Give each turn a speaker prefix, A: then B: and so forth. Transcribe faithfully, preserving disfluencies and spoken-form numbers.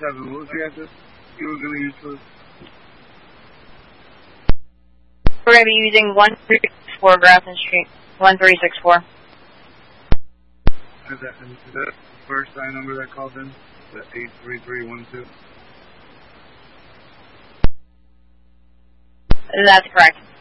A: seven. What was the address you were going to use for?
B: We're going to be using one three six four Grafton Street. one three six four.
A: Is that, is that the first sign number that called in? The eight three three one two?
B: That's correct.